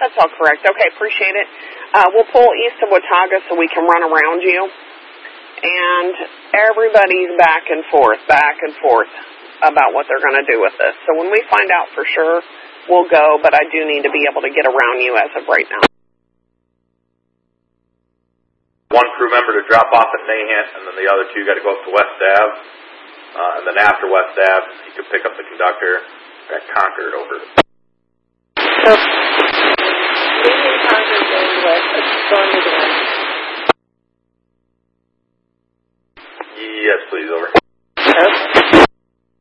That's all correct. Okay, appreciate it. We'll pull east of Watauga so we can run around you. And everybody's back and forth about what they're going to do with this. So when we find out for sure, we'll go, but I do need to be able to get around you as of right now. One crew member to drop off at Nahant, and then the other two got to go up to West Ave. And then after West Ave, you could pick up the conductor at Concord over. So, leaving Concord going west, storm to the west.